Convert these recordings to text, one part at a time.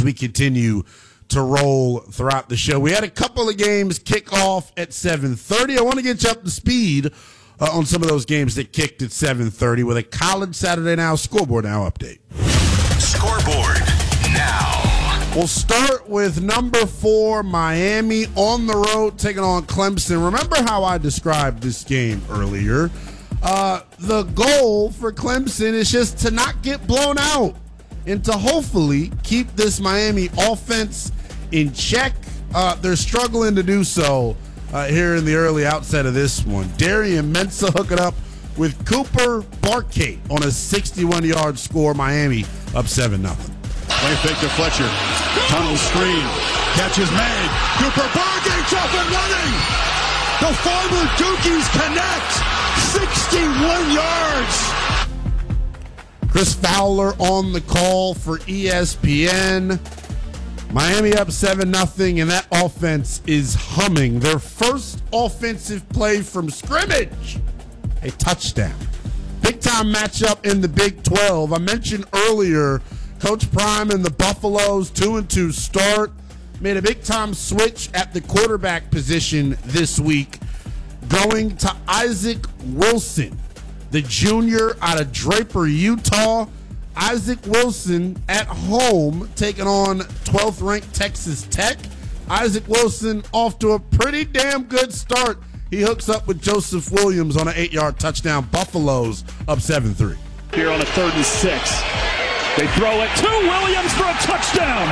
we continue to roll throughout the show. We had a couple of games kick off at 7:30. I want to get you up to speed on some of those games that kicked at 7:30 with a College Saturday Now Scoreboard Now update. Scoreboard Now. We'll start with number 4, Miami on the road taking on Clemson. Remember how I described this game earlier? The goal for Clemson is just to not get blown out and to hopefully keep this Miami offense in check. They're struggling to do so here in the early outset of this one. Darian Mensah hooking up with Cooper Barkate on a 61-yard score. Miami up 7-0. Play fake to Fletcher. Tunnel screen. Catch is made. Cooper Barkate's up and running. The former Dukies connect. 61 yards. Chris Fowler on the call for ESPN. Miami up 7-0, and that offense is humming. Their first offensive play from scrimmage, a touchdown. Big-time matchup in the Big 12. I mentioned earlier, Coach Prime and the Buffaloes, 2-2 start, made a big-time switch at the quarterback position this week, going to Isaac Wilson, the junior out of Draper, Utah. Isaac Wilson at home taking on 12th-ranked Texas Tech. Isaac Wilson off to a pretty damn good start. He hooks up with Joseph Williams on an 8-yard touchdown. Buffaloes up 7-3. Here on a 3rd and 6. They throw it to Williams for a touchdown.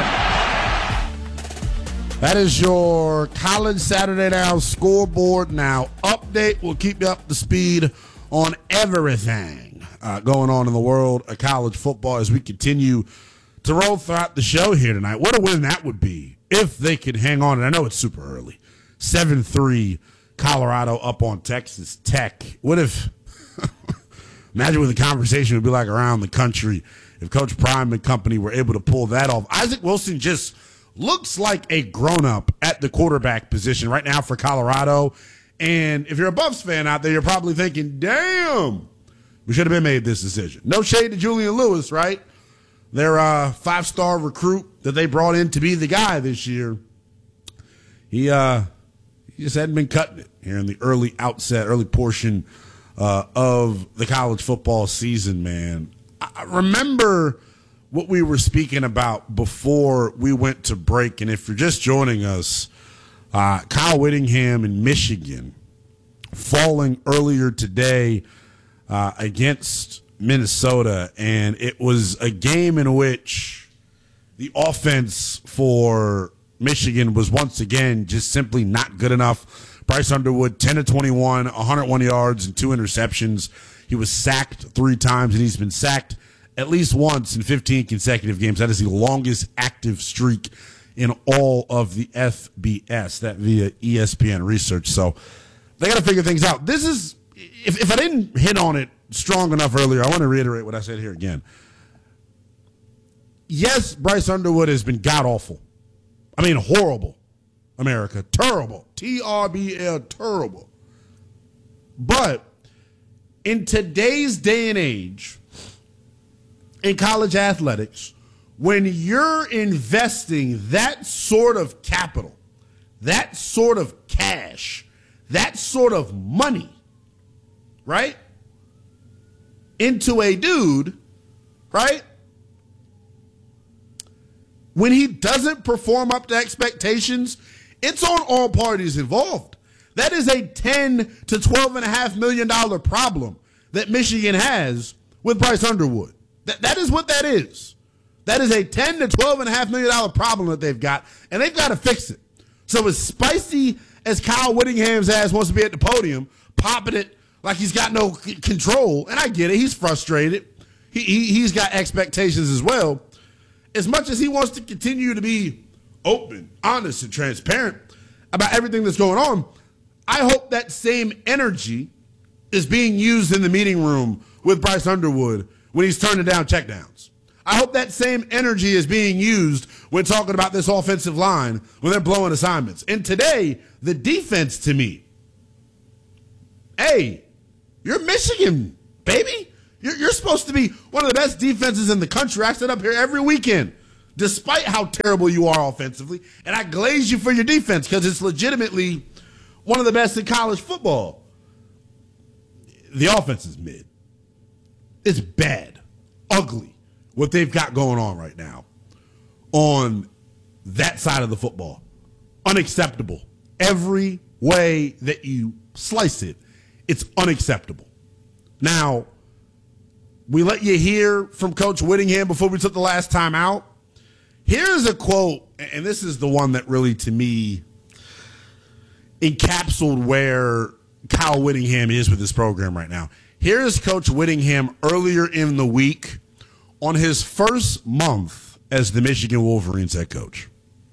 That is your College Saturday Now Scoreboard Now update. We'll keep you up to speed on everything going on in the world of college football as we continue to roll throughout the show here tonight. What a win that would be if they could hang on. And I know it's super early. 7-3 Colorado up on Texas Tech. What if, imagine what the conversation would be like around the country if Coach Prime and company were able to pull that off. Isaac Wilson just looks like a grown-up at the quarterback position right now for Colorado. And if you're a Buffs fan out there, you're probably thinking, damn, we should have been made this decision. No shade to Julian Lewis, right? Their 5-star recruit that they brought in to be the guy this year. He just hadn't been cutting it here in the early portion of the college football season, man. I remember what we were speaking about before we went to break. And if you're just joining us, Kyle Whittingham in Michigan falling earlier today against Minnesota, and it was a game in which the offense for Michigan was once again just simply not good enough. Bryce Underwood, 10-21, 101 yards and 2 interceptions. He was sacked 3 times, and he's been sacked at least once in 15 consecutive games. That is the longest active streak in all of the FBS, that via ESPN research. So they got to figure things out. This is, if I didn't hit on it strong enough earlier, I want to reiterate what I said here again. Yes, Bryce Underwood has been god-awful. I mean, horrible, America. Terrible. T-R-B-L, terrible. But in today's day and age, in college athletics, when you're investing that sort of capital, that sort of cash, that sort of money, right, into a dude, right, when he doesn't perform up to expectations, it's on all parties involved. That is a $10 to $12.5 million problem that Michigan has with Bryce Underwood. That is what that is. That is a $10 to $12.5 million problem that they've got, and they've got to fix it. So as spicy as Kyle Whittingham's ass wants to be at the podium, popping it like he's got no control, and I get it, he's frustrated. He's got expectations as well. As much as he wants to continue to be open, honest, and transparent about everything that's going on, I hope that same energy is being used in the meeting room with Bryce Underwood when he's turning down checkdowns. I hope that same energy is being used when talking about this offensive line when they're blowing assignments. And today, the defense to me, hey, you're Michigan, baby. You're supposed to be one of the best defenses in the country. I sit up here every weekend despite how terrible you are offensively, and I glaze you for your defense because it's legitimately one of the best in college football. The offense is mid. It's bad, ugly, what they've got going on right now on that side of the football. Unacceptable. Every way that you slice it, it's unacceptable. Now, we let you hear from Coach Whittingham before we took the last time out. Here's a quote, and this is the one that really, to me, encapsulated where Kyle Whittingham is with this program right now. Here's Coach Whittingham earlier in the week on his first month as the Michigan Wolverines head coach.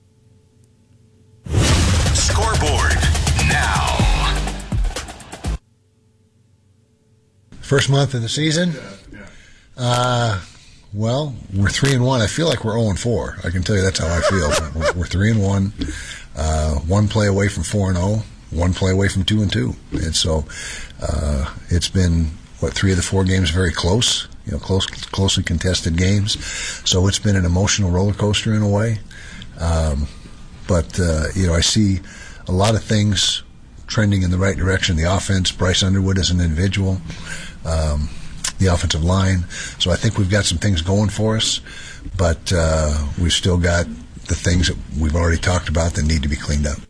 Scoreboard now. First month of the season? Well, we're 3-1. I feel like we're 0-4. I can tell you that's how I feel. We're 3-1. One play away from 4-0. One play away from 2-2. And so it's been, 3 of the 4 games very close, closely contested games. So it's been an emotional roller coaster in a way. But I see a lot of things trending in the right direction. The offense, Bryce Underwood as an individual, the offensive line. So I think we've got some things going for us, but we've still got the things that we've already talked about that need to be cleaned up.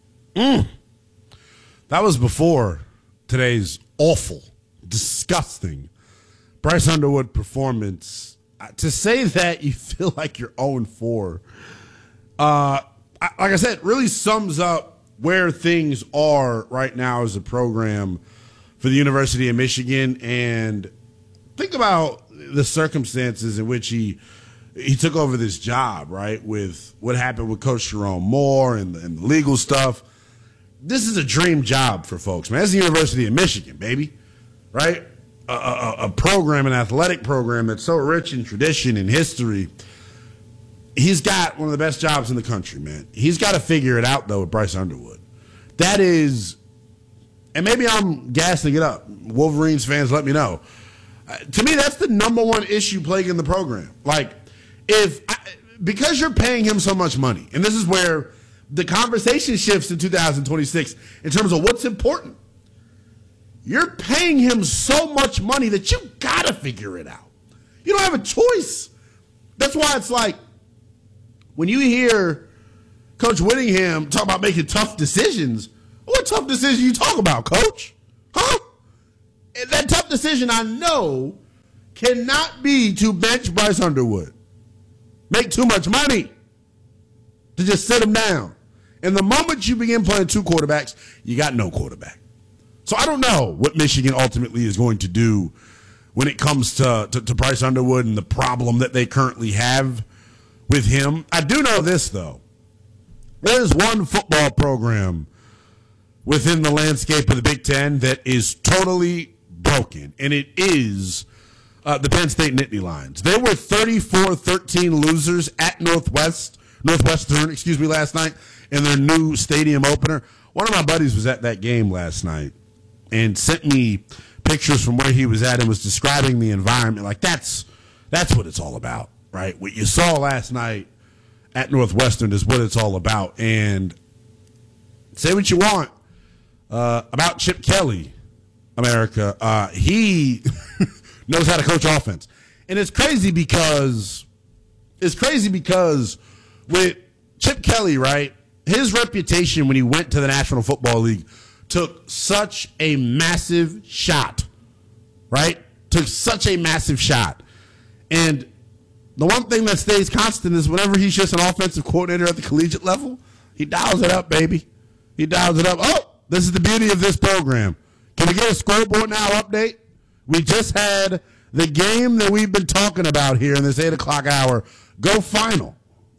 That was before today's awful, disgusting Bryce Underwood performance. To say that you feel like you're 0-4, like I said, really sums up where things are right now as a program for the University of Michigan. And think about the circumstances in which he took over this job, right, with what happened with Coach Jerome Moore and the legal stuff. This is a dream job for folks, man. It's the University of Michigan, baby, right? A program, an athletic program that's so rich in tradition and history. He's got one of the best jobs in the country, man. He's got to figure it out, though, with Bryce Underwood. That is, and maybe I'm gassing it up. Wolverines fans, let me know. To me, that's the number one issue plaguing the program. Like, because you're paying him so much money, and this is where the conversation shifts in 2026 in terms of what's important. You're paying him so much money that you got to figure it out. You don't have a choice. That's why it's like, when you hear Coach Whittingham talk about making tough decisions, what tough decision you talk about, Coach? Huh? And that tough decision, I know, cannot be to bench Bryce Underwood. Make too much money to just sit him down. And the moment you begin playing 2 quarterbacks, you got no quarterback. So I don't know what Michigan ultimately is going to do when it comes to Bryce Underwood and the problem that they currently have with him. I do know this, though. There is one football program within the landscape of the Big Ten that is totally broken, and it is the Penn State Nittany Lions. They were 34-13 losers at Northwestern, last night in their new stadium opener. One of my buddies was at that game last night and sent me pictures from where he was at and was describing the environment. Like, that's what it's all about. Right, what you saw last night at Northwestern is what it's all about. And say what you want about Chip Kelly, America. He knows how to coach offense, and it's crazy because with Chip Kelly, right, his reputation when he went to the National Football League took such a massive shot, right? Took such a massive shot, and the one thing that stays constant is whenever he's just an offensive coordinator at the collegiate level, he dials it up, baby. He dials it up. Oh, this is the beauty of this program. Can we get a scoreboard now update? We just had the game that we've been talking about here in this 8 o'clock hour go final.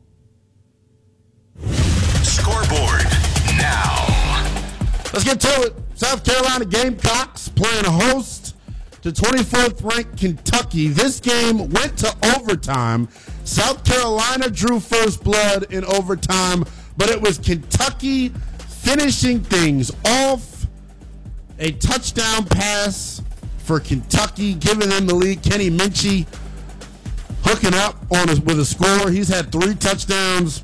Scoreboard now. Let's get to it. South Carolina Gamecocks playing host to 24th ranked Kentucky. This game went to overtime. South Carolina drew first blood in overtime, but it was Kentucky finishing things off. A touchdown pass for Kentucky, giving them the lead. Kenny Minchie hooking up with a score. He's had 3 touchdowns